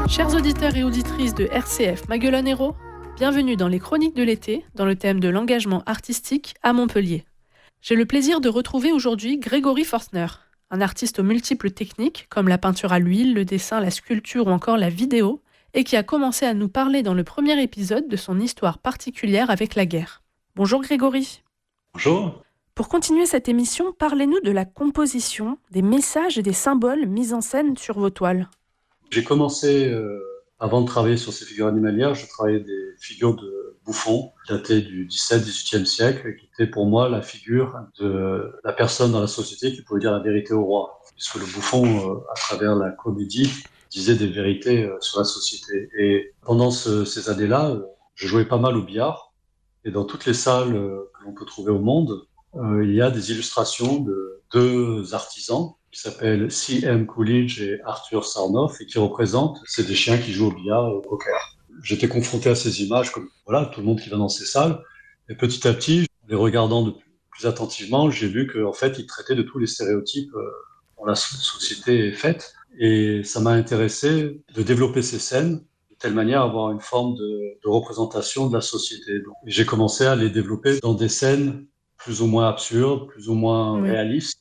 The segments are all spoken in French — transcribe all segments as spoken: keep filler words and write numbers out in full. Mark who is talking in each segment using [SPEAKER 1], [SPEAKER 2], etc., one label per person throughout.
[SPEAKER 1] Chers auditeurs et auditrices de R C F Maguelone-Hérault, bienvenue dans les Chroniques de l'été, dans le thème de l'engagement artistique à Montpellier. J'ai le plaisir de retrouver aujourd'hui Grégory Forstner, un artiste aux multiples techniques, comme la peinture à l'huile, le dessin, la sculpture ou encore la vidéo, et qui a commencé à nous parler dans le premier épisode de son histoire particulière avec la guerre. Bonjour Grégory.
[SPEAKER 2] Bonjour.
[SPEAKER 1] Pour continuer cette émission, parlez-nous de la composition, des messages et des symboles mis en scène sur vos toiles.
[SPEAKER 2] J'ai commencé, euh, avant de travailler sur ces figures animalières, je travaillais des figures de bouffons datées du dix-septième dix-huitième siècle, qui étaient pour moi la figure de la personne dans la société qui pouvait dire la vérité au roi. Puisque le bouffon, euh, à travers la comédie, disait des vérités euh, sur la société. Et pendant ce, ces années-là, euh, je jouais pas mal au billard. Et dans toutes les salles euh, que l'on peut trouver au monde, euh, il y a des illustrations de deux artisans qui s'appellent C M Coolidge et Arthur Sarnoff et qui représentent, c'est des chiens qui jouent au billard et au poker. J'étais confronté à ces images comme voilà, tout le monde qui va dans ces salles. Et petit à petit, en les regardant de plus attentivement, j'ai vu qu'en fait, ils traitaient de tous les stéréotypes euh, dont la société est faite. Et ça m'a intéressé de développer ces scènes de telle manière à avoir une forme de, de représentation de la société. Donc, j'ai commencé à les développer dans des scènes plus ou moins absurdes, plus ou moins
[SPEAKER 1] Oui.
[SPEAKER 2] réalistes,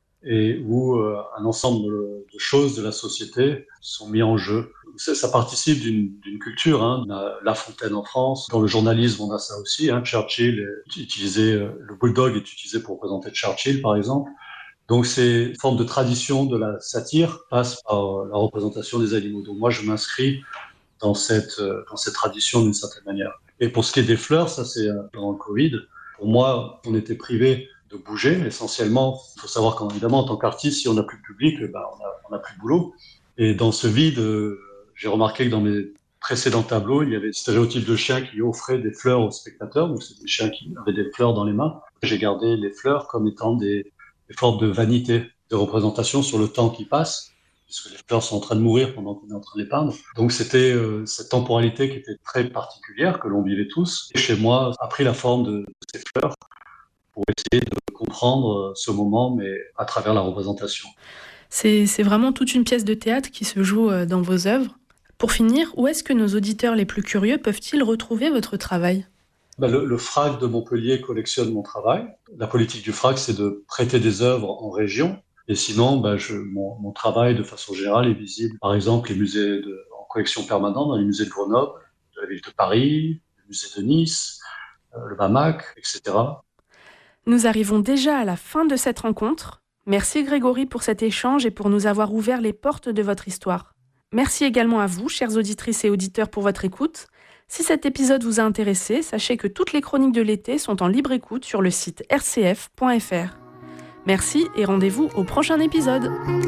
[SPEAKER 2] et où euh, un ensemble de, de choses de la société sont mis en jeu. Ça, ça participe d'une, d'une culture. Hein. On a La Fontaine en France. Dans le journalisme, on a ça aussi. Hein. Churchill, est utilisé, euh, le bulldog est utilisé pour représenter Churchill, par exemple. Donc c'est une forme de tradition de la satire passe par la représentation des animaux. Donc moi, je m'inscris dans cette, euh, dans cette tradition d'une certaine manière. Et pour ce qui est des fleurs, ça c'est euh, pendant le Covid. Pour moi, on était privé de bouger. Essentiellement, il faut savoir qu'évidemment, en tant qu'artiste, si on n'a plus de public, eh ben, on n'a on a plus de boulot. Et dans ce vide, euh, j'ai remarqué que dans mes précédents tableaux, il y avait des stéréotypes de chiens qui offraient des fleurs aux spectateurs. Donc, c'est des chiens qui avaient des fleurs dans les mains. J'ai gardé les fleurs comme étant des, des formes de vanité, de représentation sur le temps qui passe, puisque les fleurs sont en train de mourir pendant qu'on est en train de les peindre. Donc, c'était euh, cette temporalité qui était très particulière, que l'on vivait tous. Et chez moi, a pris la forme de, de ces fleurs pour essayer de comprendre ce moment, mais à travers la représentation.
[SPEAKER 1] C'est, c'est vraiment toute une pièce de théâtre qui se joue dans vos œuvres. Pour finir, où est-ce que nos auditeurs les plus curieux peuvent-ils retrouver votre travail ?
[SPEAKER 2] Ben le, le F R A C de Montpellier collectionne mon travail. La politique du F R A C, c'est de prêter des œuvres en région. Et sinon, ben je, mon, mon travail, de façon générale, est visible. Par exemple, les musées de, en collection permanente, dans les musées de Grenoble, de la ville de Paris, le musée de Nice, euh, le B A M A C, et cetera.
[SPEAKER 1] Nous arrivons déjà à la fin de cette rencontre. Merci Grégory pour cet échange et pour nous avoir ouvert les portes de votre histoire. Merci également à vous, chères auditrices et auditeurs, pour votre écoute. Si cet épisode vous a intéressé, sachez que toutes les chroniques de l'été sont en libre écoute sur le site r c f point f r. Merci et rendez-vous au prochain épisode.